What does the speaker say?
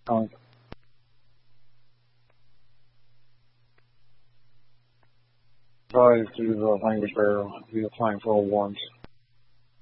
Um, Probably through the language barrier, be applying for a warrant.